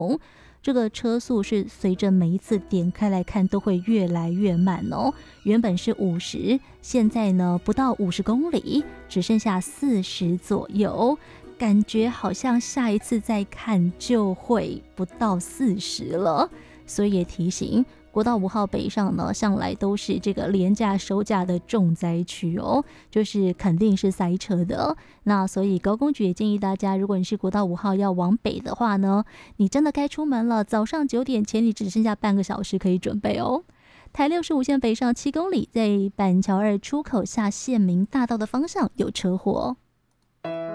这个车速是随着每一次点开来看都会越来越慢哦，原本是50，现在呢不到50公里，只剩下40左右，感觉好像下一次再看就会不到40了，所以也提醒国道5号北上呢，向来都是这个连假收假的重灾区哦，就是肯定是塞车的。那所以高公局也建议大家，如果你是国道5号要往北的话呢，你真的该出门了，早上9点前你只剩下半个小时可以准备哦。台65线北上7公里，在板桥2出口下县民大道的方向有车祸。